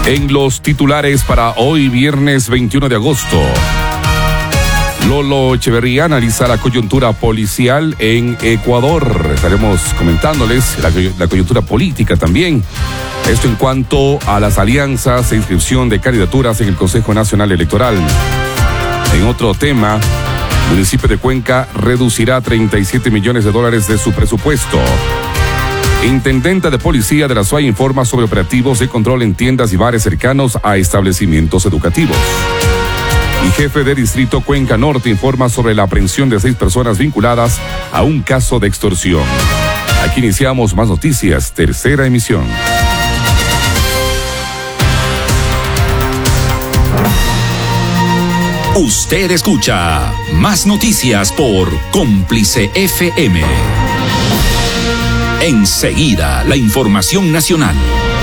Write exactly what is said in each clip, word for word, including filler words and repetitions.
En los titulares para hoy, viernes veintiuno de agosto. Lolo Echeverría analiza la coyuntura policial en Ecuador. Estaremos comentándoles la, la coyuntura política también. Esto en cuanto a las alianzas e inscripción de candidaturas en el Consejo Nacional Electoral. En otro tema, el municipio de Cuenca reducirá treinta y siete millones de dólares de su presupuesto. Intendenta de Policía de la S U A Y informa sobre operativos de control en tiendas y bares cercanos a establecimientos educativos. Y jefe de distrito Cuenca Norte informa sobre la aprehensión de seis personas vinculadas a un caso de extorsión. Aquí iniciamos Más Noticias, tercera emisión. Usted escucha Más Noticias por Cómplice F M. Enseguida, la información nacional.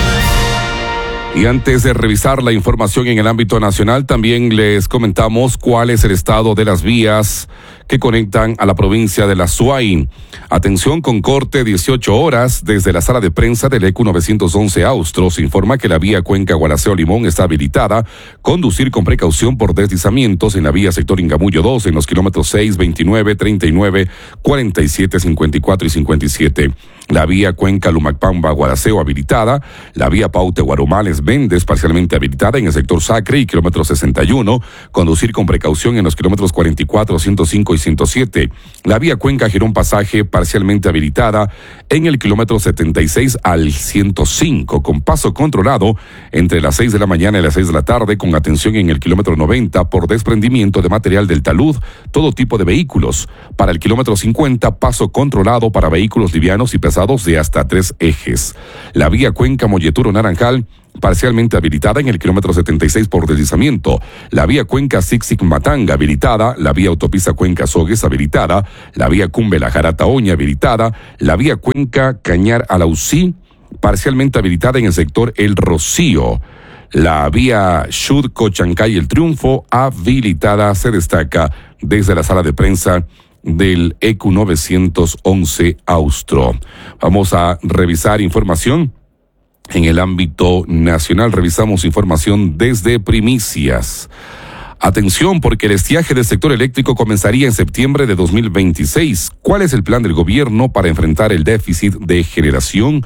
Y antes de revisar la información en el ámbito nacional, también les comentamos cuál es el estado de las vías que conectan a la provincia de la S U A Y. Atención con corte dieciocho horas desde la sala de prensa del E Q novecientos once Austro. Se informa que la vía Cuenca-Gualaceo-Limón está habilitada. Conducir con precaución por deslizamientos en la vía sector Ingamullo dos en los kilómetros seis, veintinueve, treinta y nueve, cuarenta y siete, cincuenta y cuatro y cincuenta y siete. La vía Cuenca-Lumacpamba-Gualaceo habilitada. La vía Paute-Guarumales-Méndez parcialmente habilitada en el sector Sacre y kilómetro sesenta y uno. Conducir con precaución en los kilómetros cuarenta y cuatro, ciento cinco y ciento siete. La vía Cuenca-Girón Pasaje parcialmente habilitada en el kilómetro setenta y seis al ciento cinco, con paso controlado entre las seis de la mañana y las seis de la tarde, con atención en el kilómetro noventa por desprendimiento de material del talud, todo tipo de vehículos. Para el kilómetro cincuenta, paso controlado para vehículos livianos y pesados de hasta tres ejes. La vía Cuenca-Molleturo-Naranjal parcialmente habilitada en el kilómetro setenta y seis por deslizamiento. La vía Cuenca-Sixic-Matanga habilitada. La vía autopista Cuenca-Sogues habilitada. La vía Cumbe-La-Jarata-Oña habilitada. La vía Cuenca-Cañar-Alausí parcialmente habilitada en el sector El Rocío. La vía Xud-Cochancay-El Triunfo habilitada, se destaca desde la sala de prensa del E Q novecientos once Austro. Vamos a revisar información en el ámbito nacional. Revisamos información desde Primicias. Atención, porque el estiaje del sector eléctrico comenzaría en septiembre de dos mil veintiséis. ¿Cuál es el plan del gobierno para enfrentar el déficit de generación?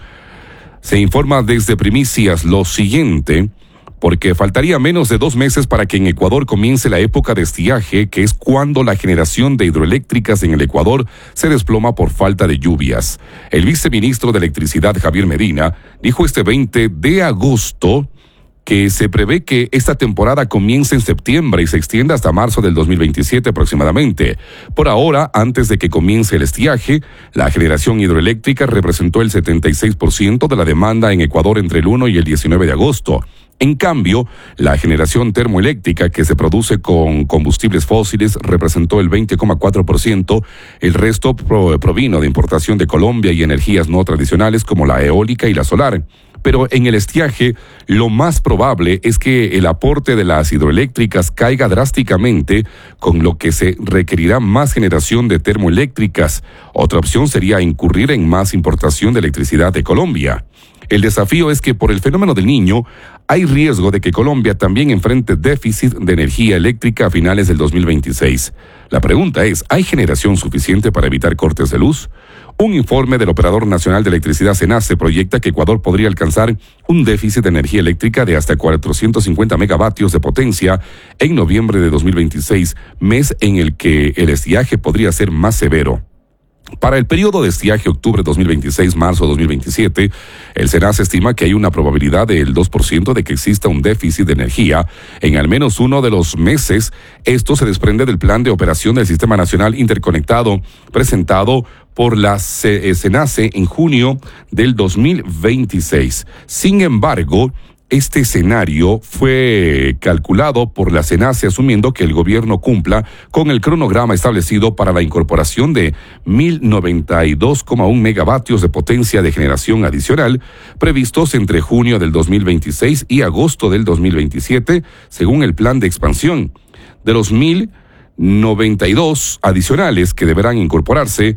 Se informa desde Primicias lo siguiente, porque faltaría menos de dos meses para que en Ecuador comience la época de estiaje, que es cuando la generación de hidroeléctricas en el Ecuador se desploma por falta de lluvias. El viceministro de Electricidad, Javier Medina, dijo este veinte de agosto que se prevé que esta temporada comience en septiembre y se extienda hasta marzo del dos mil veintisiete aproximadamente. Por ahora, antes de que comience el estiaje, la generación hidroeléctrica representó el setenta y seis por ciento de la demanda en Ecuador entre el uno y el diecinueve de agosto. En cambio, la generación termoeléctrica que se produce con combustibles fósiles representó el veinte coma cuatro por ciento, el resto pro, provino de importación de Colombia y energías no tradicionales como la eólica y la solar. Pero en el estiaje, lo más probable es que el aporte de las hidroeléctricas caiga drásticamente, con lo que se requerirá más generación de termoeléctricas. Otra opción sería incurrir en más importación de electricidad de Colombia. El desafío es que por el fenómeno del Niño hay riesgo de que Colombia también enfrente déficit de energía eléctrica a finales del dos mil veintiséis. La pregunta es, ¿hay generación suficiente para evitar cortes de luz? Un informe del Operador Nacional de Electricidad SENACE proyecta que Ecuador podría alcanzar un déficit de energía eléctrica de hasta cuatrocientos cincuenta megavatios de potencia en noviembre de dos mil veintiséis, mes en el que el estiaje podría ser más severo. Para el periodo de estiaje octubre dos mil veintiséis, marzo dos mil veintisiete, el SENACE estima que hay una probabilidad del dos por ciento de que exista un déficit de energía en al menos uno de los meses. Esto se desprende del Plan de Operación del Sistema Nacional Interconectado presentado por la SENACE en junio del dos mil veintiséis. Sin embargo, este escenario fue calculado por la SENACE asumiendo que el gobierno cumpla con el cronograma establecido para la incorporación de mil noventa y dos coma uno megavatios de potencia de generación adicional previstos entre junio del dos mil veintiséis y agosto del dos mil veintisiete, según el plan de expansión. De los mil noventa y dos adicionales que deberán incorporarse,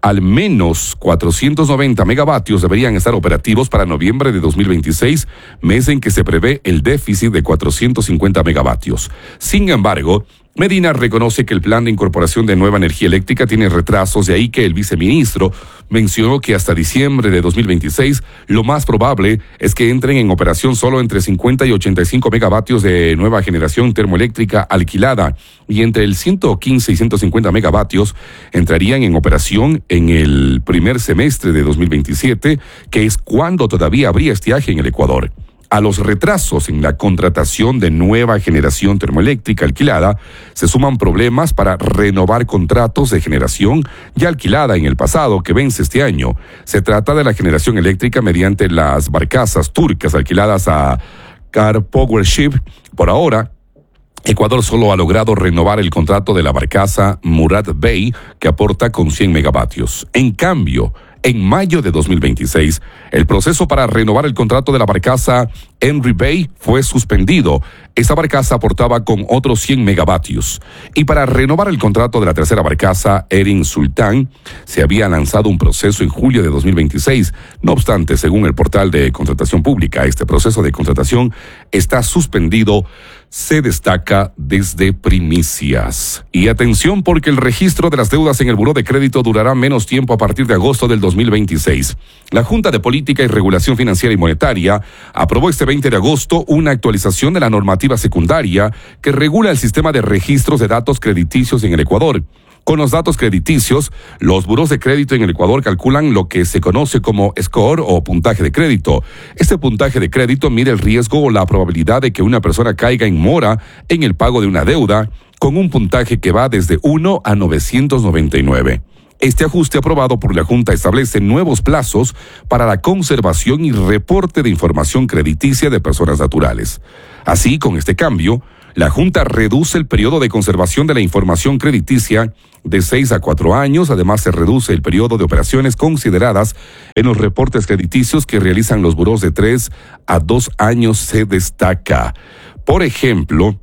al menos cuatrocientos noventa megavatios deberían estar operativos para noviembre de dos mil veintiséis, mes en que se prevé el déficit de cuatrocientos cincuenta megavatios. Sin embargo, Medina reconoce que el plan de incorporación de nueva energía eléctrica tiene retrasos, de ahí que el viceministro mencionó que hasta diciembre de dos mil veintiséis lo más probable es que entren en operación solo entre cincuenta y ochenta y cinco megavatios de nueva generación termoeléctrica alquilada y entre el ciento quince y ciento cincuenta megavatios entrarían en operación en el primer semestre de dos mil veintisiete, que es cuando todavía habría estiaje en el Ecuador. A los retrasos en la contratación de nueva generación termoeléctrica alquilada se suman problemas para renovar contratos de generación ya alquilada en el pasado que vence este año. Se trata de la generación eléctrica mediante las barcazas turcas alquiladas a Car Power Ship. Por ahora, Ecuador solo ha logrado renovar el contrato de la barcaza Murad Bey, que aporta con cien megavatios. En cambio, en mayo de dos mil veintiséis, el proceso para renovar el contrato de la barcaza Henry Bay fue suspendido. Esta barcaza aportaba con otros cien megavatios. Y para renovar el contrato de la tercera barcaza, Erin Sultan, se había lanzado un proceso en julio de dos mil veintiséis. No obstante, según el portal de contratación pública, este proceso de contratación está suspendido. Se destaca desde Primicias. Y atención, porque el registro de las deudas en el Buró de Crédito durará menos tiempo a partir de agosto del dos mil veintiséis. La Junta de Política y Regulación Financiera y Monetaria aprobó este veinte de agosto una actualización de la normativa secundaria que regula el sistema de registros de datos crediticios en el Ecuador. Con los datos crediticios, los buros de crédito en el Ecuador calculan lo que se conoce como score o puntaje de crédito. Este puntaje de crédito mide el riesgo o la probabilidad de que una persona caiga en mora en el pago de una deuda, con un puntaje que va desde uno a novecientos noventa y nueve. Este ajuste aprobado por la Junta establece nuevos plazos para la conservación y reporte de información crediticia de personas naturales. Así, con este cambio, la Junta reduce el periodo de conservación de la información crediticia de seis a cuatro años. Además, se reduce el periodo de operaciones consideradas en los reportes crediticios que realizan los burós de tres a dos años. Se destaca, por ejemplo,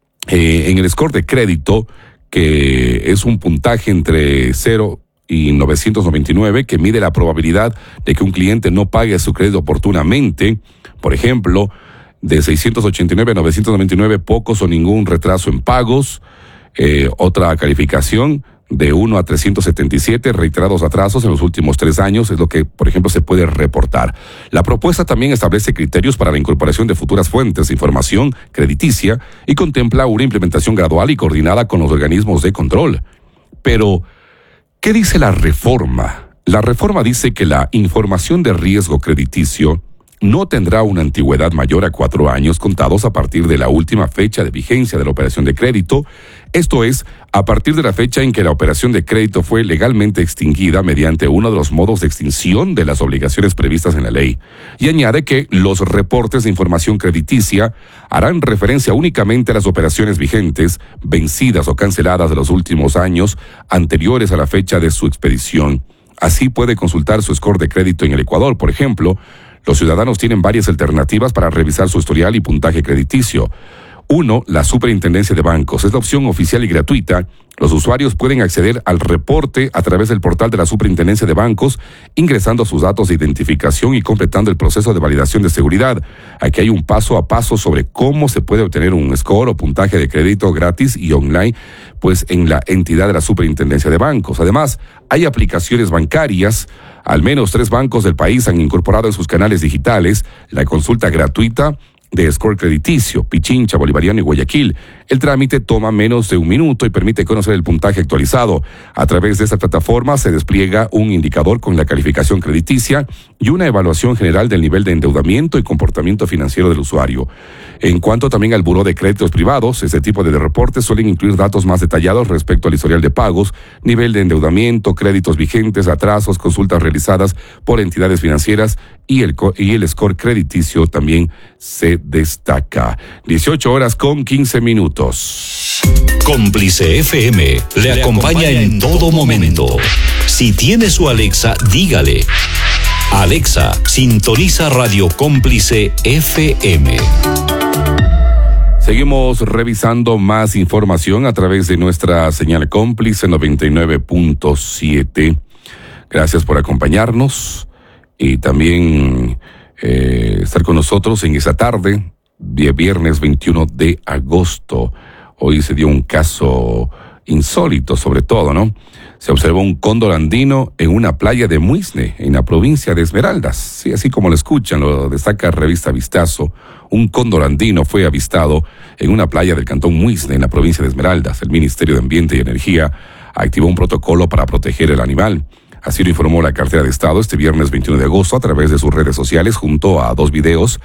eh, en el score de crédito, que es un puntaje entre cero y novecientos noventa y nueve, que mide la probabilidad de que un cliente no pague su crédito oportunamente. Por ejemplo, de seiscientos ochenta y nueve a novecientos noventa y nueve, pocos o ningún retraso en pagos. Eh, otra calificación de uno a trescientos setenta y siete, reiterados atrasos en los últimos tres años, es lo que, por ejemplo, se puede reportar. La propuesta también establece criterios para la incorporación de futuras fuentes de información crediticia y contempla una implementación gradual y coordinada con los organismos de control. Pero, ¿qué dice la reforma? La reforma dice que la información de riesgo crediticio no tendrá una antigüedad mayor a cuatro años contados a partir de la última fecha de vigencia de la operación de crédito, esto es, a partir de la fecha en que la operación de crédito fue legalmente extinguida mediante uno de los modos de extinción de las obligaciones previstas en la ley. Y añade que los reportes de información crediticia harán referencia únicamente a las operaciones vigentes, vencidas o canceladas de los últimos años anteriores a la fecha de su expedición. Así puede consultar su score de crédito en el Ecuador, por ejemplo. Los ciudadanos tienen varias alternativas para revisar su historial y puntaje crediticio. Uno, la Superintendencia de Bancos. Es la opción oficial y gratuita. Los usuarios pueden acceder al reporte a través del portal de la Superintendencia de Bancos, ingresando sus datos de identificación y completando el proceso de validación de seguridad. Aquí hay un paso a paso sobre cómo se puede obtener un score o puntaje de crédito gratis y online, pues en la entidad de la Superintendencia de Bancos. Además, hay aplicaciones bancarias. Al menos tres bancos del país han incorporado en sus canales digitales la consulta gratuita de score crediticio, Pichincha, Bolivariano y Guayaquil. El trámite toma menos de un minuto y permite conocer el puntaje actualizado. A través de esta plataforma se despliega un indicador con la calificación crediticia y una evaluación general del nivel de endeudamiento y comportamiento financiero del usuario. En cuanto también al buró de créditos privados, este tipo de reportes suelen incluir datos más detallados respecto al historial de pagos, nivel de endeudamiento, créditos vigentes, atrasos, consultas realizadas por entidades financieras y el, y el score crediticio también se destaca. dieciocho horas con quince minutos. Cómplice F M le acompaña en todo momento. Si tiene su Alexa, dígale: Alexa, sintoniza Radio Cómplice F M. Seguimos revisando más información a través de nuestra señal Cómplice noventa y nueve punto siete. Gracias por acompañarnos y también eh, estar con nosotros en esa tarde, día viernes veintiuno de agosto. Hoy se dio un caso insólito, sobre todo, ¿no? Se observó un cóndor andino en una playa de Muisne, en la provincia de Esmeraldas. Sí, así como lo escuchan, lo destaca Revista Vistazo. Un cóndor andino fue avistado en una playa del cantón Muisne, en la provincia de Esmeraldas. El Ministerio de Ambiente y Energía activó un protocolo para proteger el animal. Así lo informó la cartera de Estado este viernes veintiuno de agosto a través de sus redes sociales, junto a dos videos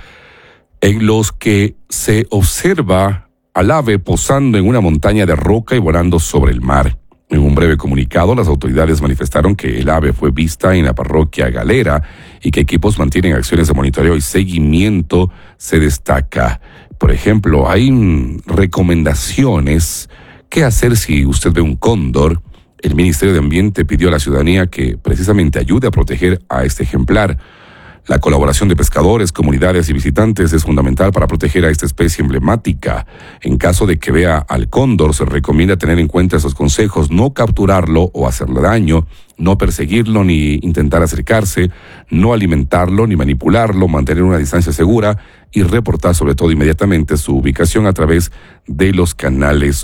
en los que se observa al ave posando en una montaña de roca y volando sobre el mar. En un breve comunicado, las autoridades manifestaron que el ave fue vista en la parroquia Galera y que equipos mantienen acciones de monitoreo y seguimiento. Se destaca, por ejemplo, hay recomendaciones. ¿Qué hacer si usted ve un cóndor? El Ministerio de Ambiente pidió a la ciudadanía que precisamente ayude a proteger a este ejemplar. La colaboración de pescadores, comunidades y visitantes es fundamental para proteger a esta especie emblemática. En caso de que vea al cóndor, se recomienda tener en cuenta esos consejos: no capturarlo o hacerle daño, no perseguirlo ni intentar acercarse, no alimentarlo ni manipularlo, mantener una distancia segura y reportar sobre todo inmediatamente su ubicación a través de los canales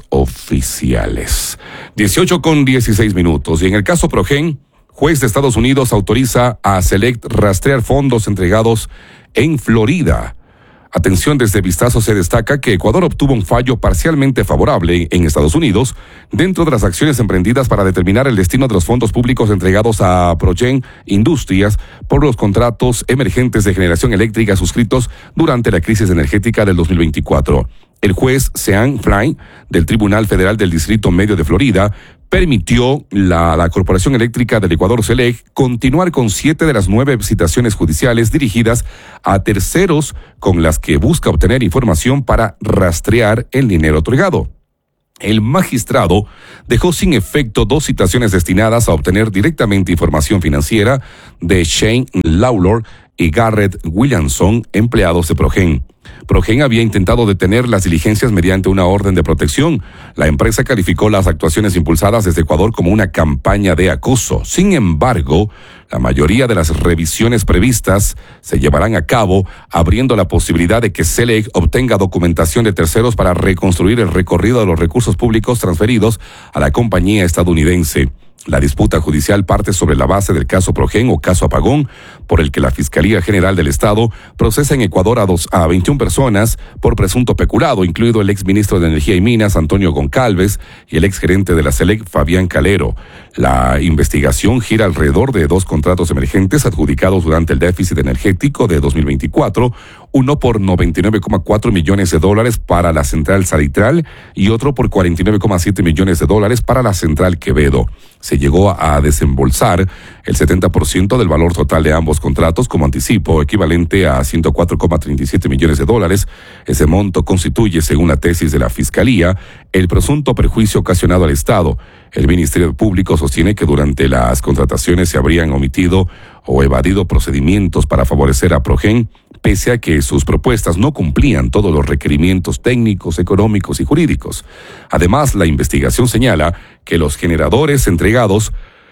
oficiales. dieciocho con dieciséis minutos. Y en el caso Progen, juez de Estados Unidos autoriza a Select rastrear fondos entregados en Florida. Atención, desde Vistazo se destaca que Ecuador obtuvo un fallo parcialmente favorable en Estados Unidos dentro de las acciones emprendidas para determinar el destino de los fondos públicos entregados a Progen Industrias por los contratos emergentes de generación eléctrica suscritos durante la crisis energética del dos mil veinticuatro. El juez Sean Flynn del Tribunal Federal del Distrito Medio de Florida permitió la, la Corporación Eléctrica del Ecuador, SELEC, continuar con siete de las nueve citaciones judiciales dirigidas a terceros con las que busca obtener información para rastrear el dinero otorgado. El magistrado dejó sin efecto dos citaciones destinadas a obtener directamente información financiera de Shane Lawlor y Garrett Williamson, empleados de Progen. Progen había intentado detener las diligencias mediante una orden de protección. La empresa calificó las actuaciones impulsadas desde Ecuador como una campaña de acoso. Sin embargo, la mayoría de las revisiones previstas se llevarán a cabo, abriendo la posibilidad de que SELEC obtenga documentación de terceros para reconstruir el recorrido de los recursos públicos transferidos a la compañía estadounidense. La disputa judicial parte sobre la base del caso Progen o caso Apagón, por el que la Fiscalía General del Estado procesa en Ecuador a, dos, a veintiuna personas por presunto peculado, incluido el exministro de Energía y Minas, Antonio Goncalves, y el exgerente de la SELEC, Fabián Calero. La investigación gira alrededor de dos contratos emergentes adjudicados durante el déficit energético de dos mil veinticuatro, uno por noventa y nueve coma cuatro millones de dólares para la central Salitral y otro por cuarenta y nueve coma siete millones de dólares para la central Quevedo. Se llegó a desembolsar el setenta por ciento del valor total de ambos contratos como anticipo, equivalente a ciento cuatro coma treinta y siete millones de dólares. Ese monto constituye, según la tesis de la Fiscalía, el presunto perjuicio ocasionado al Estado. El Ministerio Público sostiene que durante las contrataciones se habrían omitido o evadido procedimientos para favorecer a Progen, pese a que sus propuestas no cumplían todos los requerimientos técnicos, económicos y jurídicos. Además, la investigación señala que los generadores entregados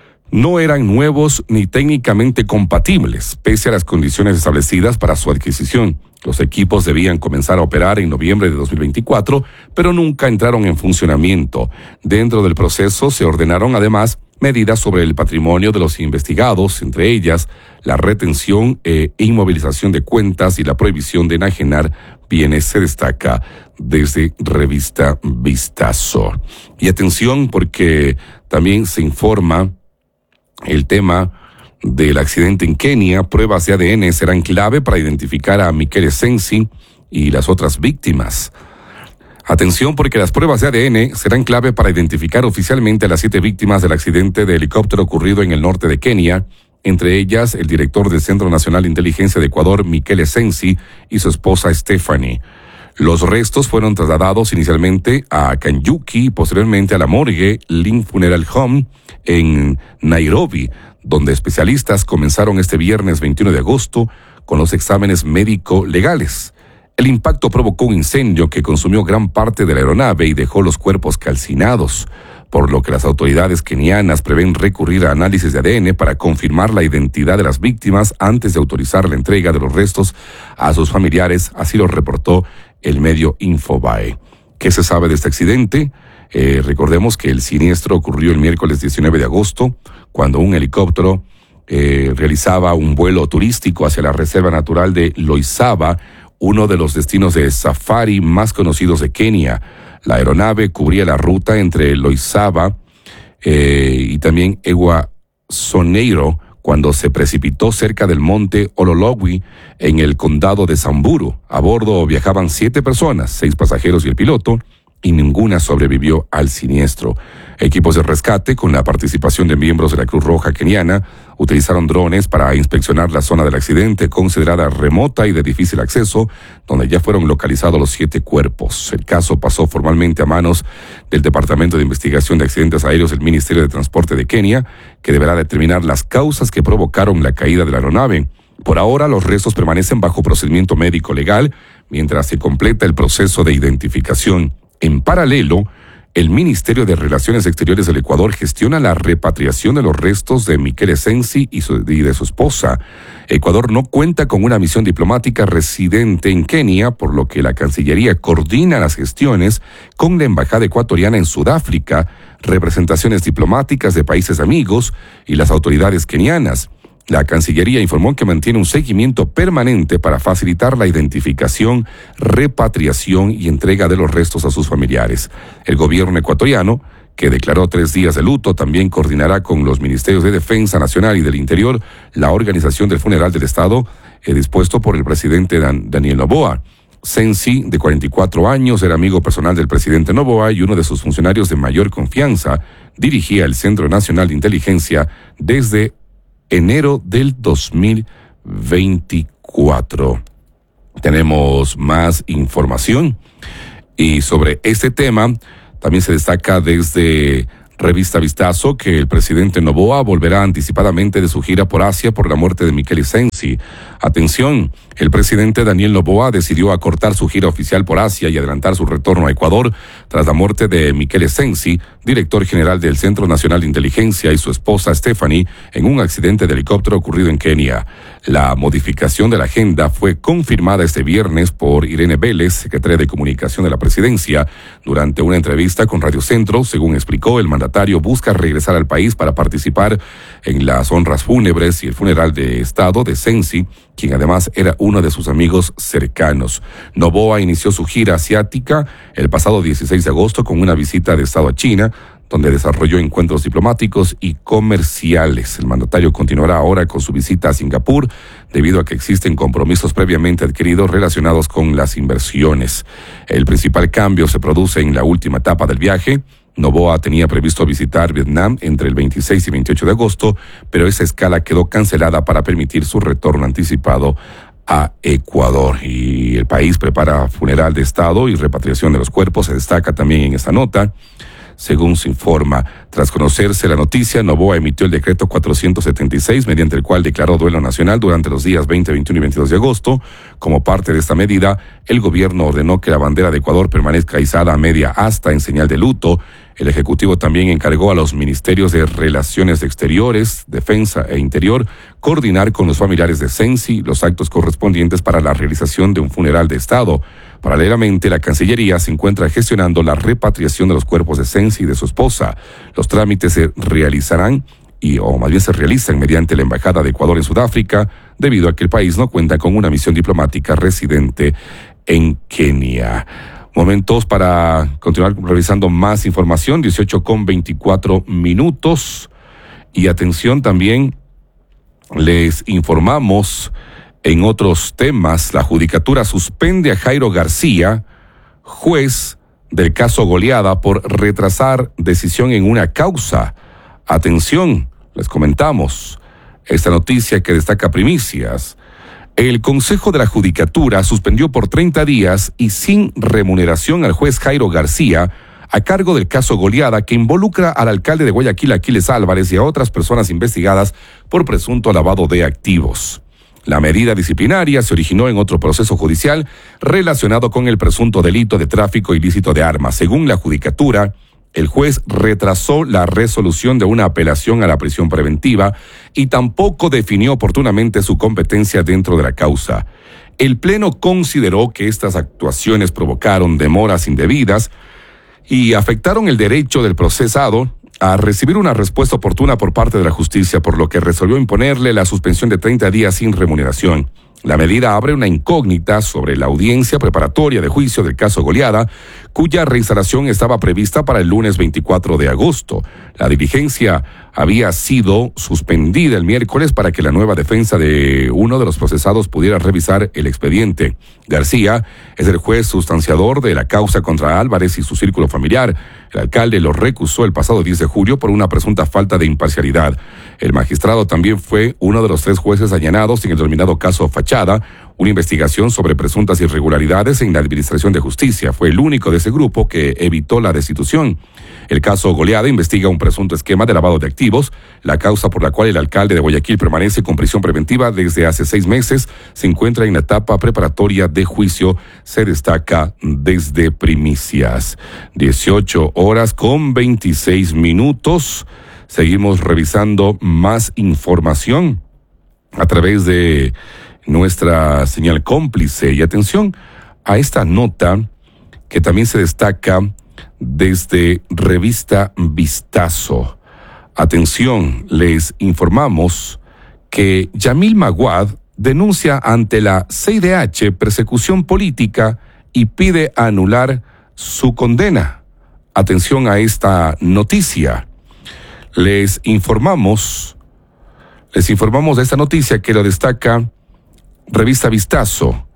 no eran nuevos ni técnicamente compatibles, pese a las condiciones establecidas para su adquisición. Los equipos debían comenzar a operar en noviembre de dos mil veinticuatro, pero nunca entraron en funcionamiento. Dentro del proceso se ordenaron además medidas sobre el patrimonio de los investigados, entre ellas la retención e inmovilización de cuentas y la prohibición de enajenar bienes, se destaca desde Revista Vistazo. Y atención, porque también se informa el tema del accidente en Kenia. Pruebas de A D N serán clave para identificar a Michele Sensi y las otras víctimas. Atención, porque las pruebas de A D N serán clave para identificar oficialmente a las siete víctimas del accidente de helicóptero ocurrido en el norte de Kenia, entre ellas el director del Centro Nacional de Inteligencia de Ecuador, Michele Sensi, y su esposa Stephanie. Los restos fueron trasladados inicialmente a Kanyuki y posteriormente a la morgue Link Funeral Home en Nairobi, donde especialistas comenzaron este viernes veintiuno de agosto con los exámenes médico-legales. El impacto provocó un incendio que consumió gran parte de la aeronave y dejó los cuerpos calcinados. por lo que las autoridades kenianas prevén recurrir a análisis de A D N para confirmar la identidad de las víctimas antes de autorizar la entrega de los restos a sus familiares, así lo reportó el medio Infobae. ¿Qué se sabe de este accidente? Eh, recordemos que el siniestro ocurrió el miércoles diecinueve de agosto, cuando un helicóptero eh, realizaba un vuelo turístico hacia la Reserva Natural de Loisaba, uno de los destinos de safari más conocidos de Kenia. La aeronave cubría la ruta entre Loisaba eh, y también Ewasoneiro cuando se precipitó cerca del monte Olologwi en el condado de Samburu. A bordo viajaban siete personas, seis pasajeros y el piloto, y ninguna sobrevivió al siniestro. Equipos de rescate, con la participación de miembros de la Cruz Roja keniana, utilizaron drones para inspeccionar la zona del accidente, considerada remota y de difícil acceso, donde ya fueron localizados los siete cuerpos. El caso pasó formalmente a manos del Departamento de Investigación de Accidentes Aéreos del Ministerio de Transporte de Kenia, que deberá determinar las causas que provocaron la caída de la aeronave. Por ahora, los restos permanecen bajo procedimiento médico legal, mientras se completa el proceso de identificación. En paralelo, el Ministerio de Relaciones Exteriores del Ecuador gestiona la repatriación de los restos de Mikele Sensi y, su, y de su esposa. Ecuador no cuenta con una misión diplomática residente en Kenia, por lo que la Cancillería coordina las gestiones con la Embajada Ecuatoriana en Sudáfrica, representaciones diplomáticas de países amigos y las autoridades kenianas. La Cancillería informó que mantiene un seguimiento permanente para facilitar la identificación, repatriación y entrega de los restos a sus familiares. El gobierno ecuatoriano, que declaró tres días de luto, también coordinará con los Ministerios de Defensa Nacional y del Interior la organización del funeral del Estado, eh, dispuesto por el presidente Dan- Daniel Noboa. Sensi, de cuarenta y cuatro años, era amigo personal del presidente Noboa y uno de sus funcionarios de mayor confianza. Dirigía el Centro Nacional de Inteligencia desde enero del dos mil veinticuatro. Tenemos más información y sobre este tema también se destaca desde Revista Vistazo que el presidente Noboa volverá anticipadamente de su gira por Asia por la muerte de Mikele Sensi. Atención, el presidente Daniel Noboa decidió acortar su gira oficial por Asia y adelantar su retorno a Ecuador tras la muerte de Mikele Sensi, director general del Centro Nacional de Inteligencia, y su esposa Stephanie en un accidente de helicóptero ocurrido en Kenia. La modificación de la agenda fue confirmada este viernes por Irene Vélez, secretaria de Comunicación de la Presidencia, durante una entrevista con Radio Centro. Según explicó, el mandatario busca regresar al país para participar en las honras fúnebres y el funeral de Estado de Sensi, quien además era uno de sus amigos cercanos. Noboa inició su gira asiática el pasado dieciséis de agosto con una visita de Estado a China, donde desarrolló encuentros diplomáticos y comerciales. El mandatario continuará ahora con su visita a Singapur, debido a que existen compromisos previamente adquiridos relacionados con las inversiones. El principal cambio se produce en la última etapa del viaje. Noboa tenía previsto visitar Vietnam entre el veintiséis y veintiocho de agosto, pero esa escala quedó cancelada para permitir su retorno anticipado a Ecuador. Y el país prepara funeral de Estado y repatriación de los cuerpos. Se destaca también en esta nota. Según se informa, tras conocerse la noticia, Noboa emitió el decreto cuatrocientos setenta y seis, mediante el cual declaró duelo nacional durante los días veinte, veintiuno y veintidós de agosto. Como parte de esta medida, el gobierno ordenó que la bandera de Ecuador permanezca izada a media asta en señal de luto. El Ejecutivo también encargó a los Ministerios de Relaciones Exteriores, Defensa e Interior coordinar con los familiares de Sensi los actos correspondientes para la realización de un funeral de Estado. Paralelamente, la Cancillería se encuentra gestionando la repatriación de los cuerpos de Sensi y de su esposa. Los trámites se realizarán y o más bien se realizan mediante la Embajada de Ecuador en Sudáfrica, debido a que el país no cuenta con una misión diplomática residente en Kenia. Momentos para continuar revisando más información, dieciocho con veinticuatro minutos. Y atención también, les informamos en otros temas, la Judicatura suspende a Jairo García, juez del caso Goleada, por retrasar decisión en una causa. Atención, les comentamos esta noticia que destaca primicias. El Consejo de la Judicatura suspendió por treinta días y sin remuneración al juez Jairo García a cargo del caso Goleada, que involucra al alcalde de Guayaquil, Aquiles Álvarez, y a otras personas investigadas por presunto lavado de activos. La medida disciplinaria se originó en otro proceso judicial relacionado con el presunto delito de tráfico ilícito de armas. Según la Judicatura, El juez retrasó la resolución de una apelación a la prisión preventiva y tampoco definió oportunamente su competencia dentro de la causa. El Pleno consideró que estas actuaciones provocaron demoras indebidas y afectaron el derecho del procesado a recibir una respuesta oportuna por parte de la justicia, por lo que resolvió imponerle la suspensión de treinta días sin remuneración. La medida abre una incógnita sobre la audiencia preparatoria de juicio del caso Goliada, cuya reinstalación estaba prevista para el lunes veinticuatro de agosto. La diligencia había sido suspendida el miércoles para que la nueva defensa de uno de los procesados pudiera revisar el expediente. García es el juez sustanciador de la causa contra Álvarez y su círculo familiar. El alcalde lo recusó el pasado diez de julio por una presunta falta de imparcialidad. El magistrado también fue uno de los tres jueces allanados en el denominado caso Fachada, una investigación sobre presuntas irregularidades en la administración de justicia. Fue el único de ese grupo que evitó la destitución. El caso Goliada investiga un presunto esquema de lavado de activos, la causa por la cual el alcalde de Guayaquil permanece con prisión preventiva desde hace seis meses, se encuentra en la etapa preparatoria de juicio, se destaca desde primicias. dieciocho horas con veintiséis minutos. Seguimos revisando más información a través de nuestra señal cómplice. Y atención a esta nota que también se destaca desde Revista Vistazo. Atención, les informamos que Yamil Maguad denuncia ante la C I D H persecución política y pide anular su condena. Atención a esta noticia. Les informamos, les informamos de esta noticia que lo destaca Revista Vistazo,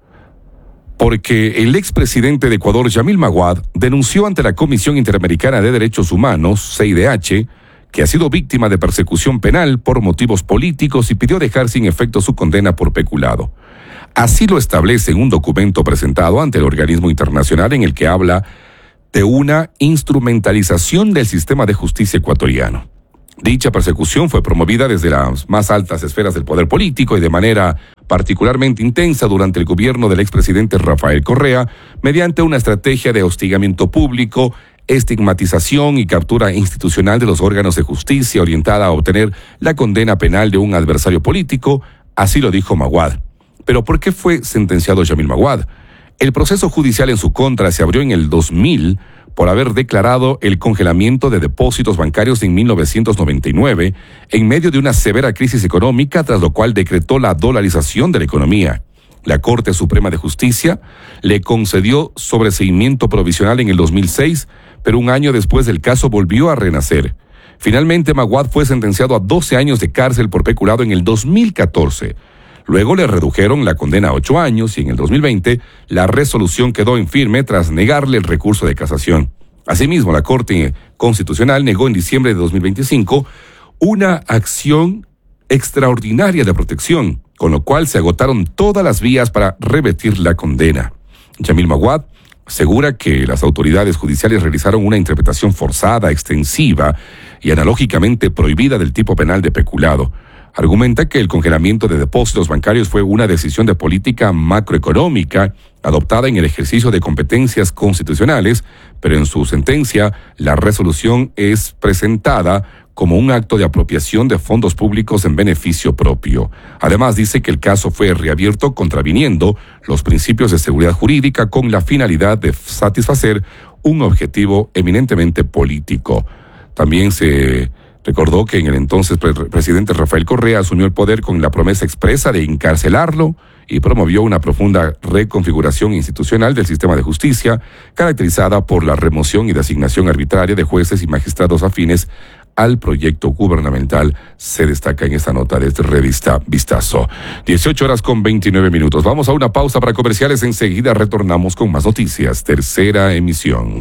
porque el expresidente de Ecuador, Yamil Maguad, denunció ante la Comisión Interamericana de Derechos Humanos, C I D H, que ha sido víctima de persecución penal por motivos políticos y pidió dejar sin efecto su condena por peculado. Así lo establece en un documento presentado ante el organismo internacional en el que habla de una instrumentalización del sistema de justicia ecuatoriano. Dicha persecución fue promovida desde las más altas esferas del poder político y de manera particularmente intensa durante el gobierno del expresidente Rafael Correa, mediante una estrategia de hostigamiento público, estigmatización y captura institucional de los órganos de justicia orientada a obtener la condena penal de un adversario político, así lo dijo Maguad. ¿Pero por qué fue sentenciado Yamil Maguad? El proceso judicial en su contra se abrió en el dos mil por haber declarado el congelamiento de depósitos bancarios en mil novecientos noventa y nueve, en medio de una severa crisis económica, tras lo cual decretó la dolarización de la economía. La Corte Suprema de Justicia le concedió sobreseimiento provisional en el dos mil seis, pero un año después el caso volvió a renacer. Finalmente, Maguad fue sentenciado a doce años de cárcel por peculado en el dos mil catorce. Luego le redujeron la condena a ocho años y en el dos mil veinte la resolución quedó en firme tras negarle el recurso de casación. Asimismo, la Corte Constitucional negó en diciembre de dos mil veinticinco una acción extraordinaria de protección, con lo cual se agotaron todas las vías para revertir la condena. Yamil Maguad asegura que las autoridades judiciales realizaron una interpretación forzada, extensiva y analógicamente prohibida del tipo penal de peculado. Argumenta que el congelamiento de depósitos bancarios fue una decisión de política macroeconómica adoptada en el ejercicio de competencias constitucionales, pero en su sentencia la resolución es presentada como un acto de apropiación de fondos públicos en beneficio propio. Además, dice que el caso fue reabierto contraviniendo los principios de seguridad jurídica con la finalidad de satisfacer un objetivo eminentemente político. También se recordó que en el entonces pre- presidente Rafael Correa asumió el poder con la promesa expresa de encarcelarlo y promovió una profunda reconfiguración institucional del sistema de justicia, caracterizada por la remoción y designación arbitraria de jueces y magistrados afines al proyecto gubernamental, se destaca en esta nota de esta revista Vistazo. dieciocho horas con veintinueve minutos. Vamos a una pausa para comerciales. Enseguida retornamos con más noticias. Tercera emisión.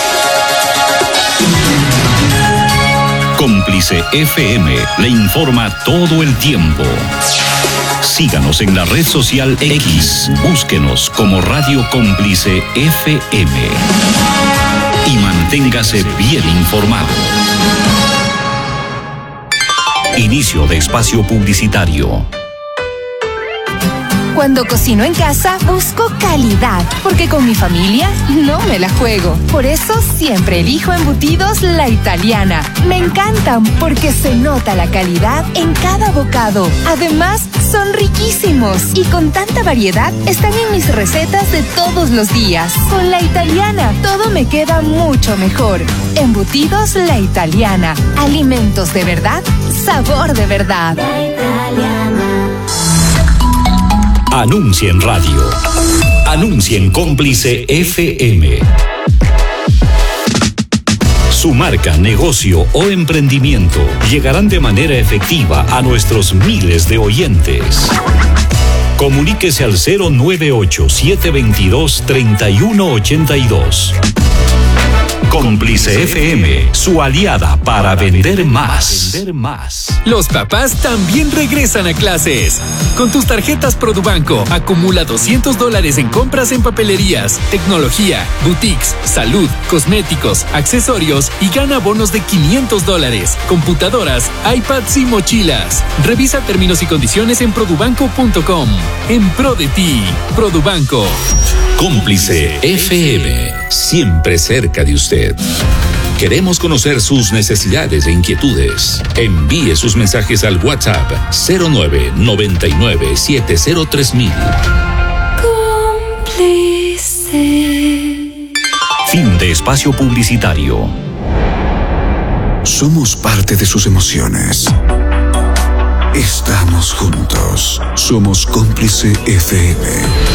Cómplice F M le informa todo el tiempo. Síganos en la red social X. Búsquenos como Radio Cómplice F M. Y manténgase bien informado. Inicio de espacio publicitario. Cuando cocino en casa, busco calidad, porque con mi familia no me la juego. Por eso siempre elijo embutidos La Italiana. Me encantan porque se nota la calidad en cada bocado. Además, son riquísimos y con tanta variedad están en mis recetas de todos los días. Con La Italiana, todo me queda mucho mejor. Embutidos La Italiana. Alimentos de verdad, sabor de verdad. La Italiana. Anuncia en radio. Anuncia en Cómplice F M. Su marca, negocio o emprendimiento llegarán de manera efectiva a nuestros miles de oyentes. Comuníquese al cero nueve ocho, siete dos dos, tres uno ocho dos. Cómplice F M, su aliada para vender más. Los papás también regresan a clases. Con tus tarjetas Produbanco, acumula doscientos dólares en compras en papelerías, tecnología, boutiques, salud, cosméticos, accesorios y gana bonos de quinientos dólares, computadoras, iPads y mochilas. Revisa términos y condiciones en produbanco punto com. En pro de ti, Produbanco. Cómplice F M, siempre cerca de usted. Queremos conocer sus necesidades e inquietudes. Envíe sus mensajes al WhatsApp cero nueve nueve nueve siete cero tres mil. Cómplice. Fin de espacio publicitario. Somos parte de sus emociones. Estamos juntos. Somos Cómplice F M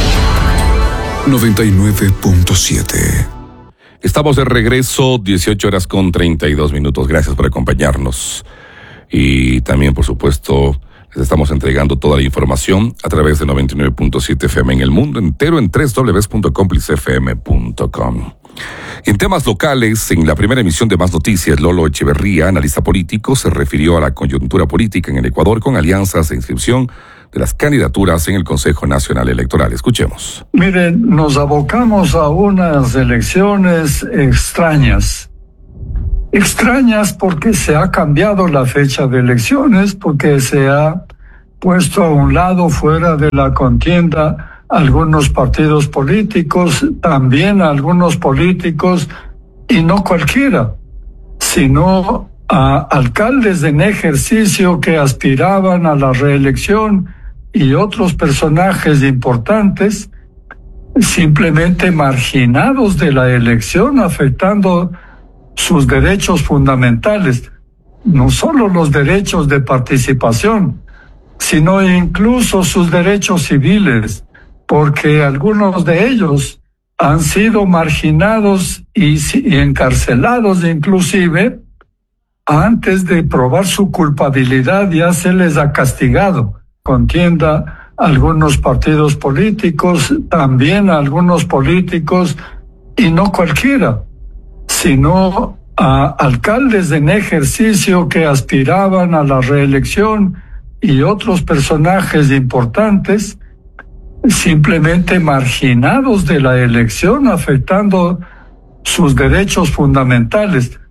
noventa y nueve punto siete. Estamos de regreso, dieciocho horas con treinta y dos minutos. Gracias por acompañarnos. Y también, por supuesto, les estamos entregando toda la información a través de noventa y nueve punto siete F M en el mundo entero en doble u doble u doble u punto cómplice f m punto com. En temas locales, en la primera emisión de Más Noticias, Lolo Echeverría, analista político, se refirió a la coyuntura política en el Ecuador con alianzas de inscripción de las candidaturas en el Consejo Nacional Electoral. Escuchemos. Miren, nos abocamos a unas elecciones extrañas. Extrañas porque se ha cambiado la fecha de elecciones, porque se ha puesto a un lado, fuera de la contienda, algunos partidos políticos, también algunos políticos, y no cualquiera, sino a alcaldes en ejercicio que aspiraban a la reelección y otros personajes importantes simplemente marginados de la elección, afectando sus derechos fundamentales, no solo los derechos de participación, sino incluso sus derechos civiles, porque algunos de ellos han sido marginados y, y encarcelados inclusive antes de probar su culpabilidad. Ya se les ha castigado. Contienda algunos partidos políticos, también algunos políticos, y no cualquiera, sino a alcaldes en ejercicio que aspiraban a la reelección y otros personajes importantes simplemente marginados de la elección, afectando sus derechos fundamentales.